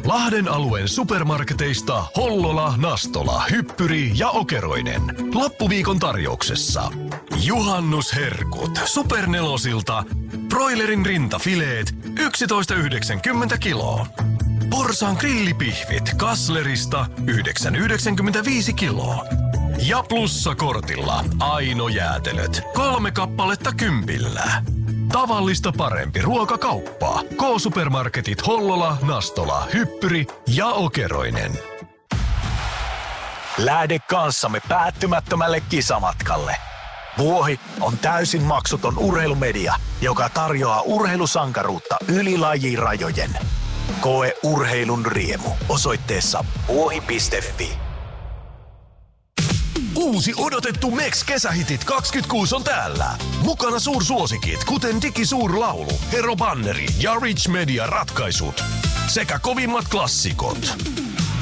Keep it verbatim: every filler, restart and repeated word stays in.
Lahden alueen supermarketeista Hollola, Nastola, Hyppyri ja Okeroinen. Loppuviikon tarjouksessa. Juhannusherkut Supernelosilta. Broilerin rintafileet yksitoista yhdeksänkymmentä kiloa. Porsaan grillipihvit Kasslerista yhdeksän yhdeksänkymmentäviisi kiloa. Ja plussakortilla Aino jäätelöt kolme kappaletta kympillä. Tavallista parempi ruokakauppa. K-supermarketit Hollola, Nastola, Hyppyri ja Okeroinen. Lähde kanssamme päättymättömälle kisamatkalle. Vuohi on täysin maksuton urheilumedia, joka tarjoaa urheilusankaruutta yli lajirajojen. Koe urheilun riemu osoitteessa vuohi piste fi. Uusi odotettu Mex kesähitit kaksikymmentäkuusi on täällä. Mukana suursuosikit, kuten Digi Suurlaulu, Hero Banneri ja Rich Media ratkaisut. Sekä kovimmat klassikot.